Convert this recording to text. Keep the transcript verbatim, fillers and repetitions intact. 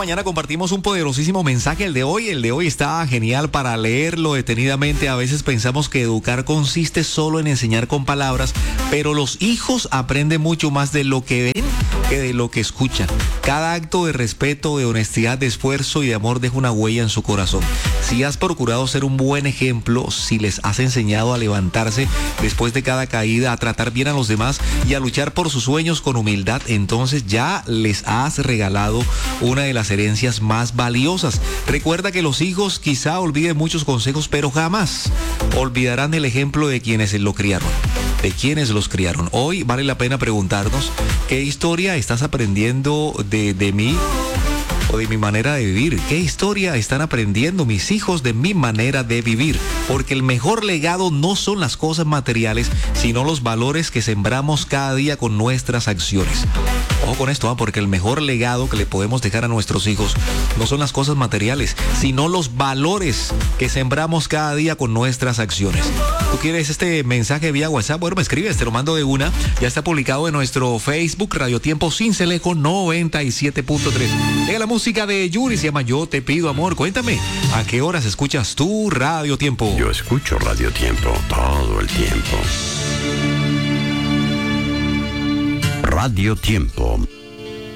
mañana compartimos un poderosísimo mensaje, el de hoy. El de hoy está genial para leerlo detenidamente. A veces pensamos que educar consiste solo en enseñar con palabras, pero los hijos aprenden mucho más de lo que ven que de lo que escuchan. Cada acto de respeto, de honestidad, de esfuerzo y de amor deja una huella en su corazón. Si has procurado ser un buen ejemplo, si les has enseñado a levantarse después de cada caída, a tratar bien a los demás y a luchar por sus sueños con humildad, entonces ya les has regalado una de las herencias más valiosas. Recuerda que los hijos quizá olviden muchos consejos, pero jamás olvidarán el ejemplo de quienes lo criaron. de quienes los criaron. Hoy vale la pena preguntarnos qué historia estás aprendiendo de, de mí o de mi manera de vivir. ¿Qué historia están aprendiendo mis hijos de mi manera de vivir? Porque el mejor legado no son las cosas materiales, sino los valores que sembramos cada día con nuestras acciones. Ojo con esto, ¿eh? Porque el mejor legado que le podemos dejar a nuestros hijos no son las cosas materiales, sino los valores que sembramos cada día con nuestras acciones. ¿Tú quieres este mensaje vía WhatsApp? Bueno, me escribes, te lo mando de una. Ya está publicado en nuestro Facebook, Radio Tiempo Cincelejo noventa y siete punto tres. Llega la música de Yuri, se llama Yo Te Pido Amor. Cuéntame, ¿a qué horas escuchas tú Radio Tiempo? Yo escucho Radio Tiempo todo el tiempo. Radio Tiempo.